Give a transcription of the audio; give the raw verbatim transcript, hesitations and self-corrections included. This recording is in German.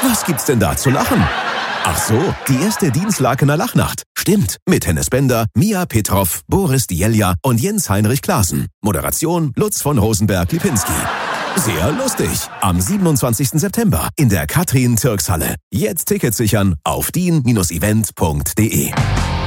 Was gibt's denn da zu lachen? Ach so, die erste Dienstlakener Lachnacht. Stimmt, mit Hennes Bender, Mia Petrov, Boris Dielja und Jens-Heinrich Klaassen. Moderation Lutz von Rosenberg-Lipinski. Sehr lustig. Am siebenundzwanzigsten September in der Katrin-Türks-Halle. Jetzt Tickets sichern auf dien Bindestrich event punkt de.